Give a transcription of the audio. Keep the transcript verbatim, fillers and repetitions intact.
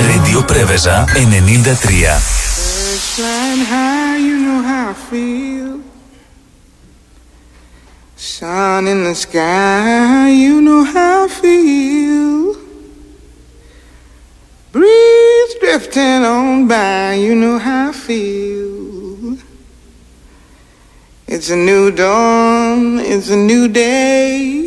Radio Πρέβεζα ενενήντα τρία. Flying high, you know how I feel. Sun in the sky, you know how I feel. Breeze drifting on by, you know how I feel. It's a new dawn, it's a new day.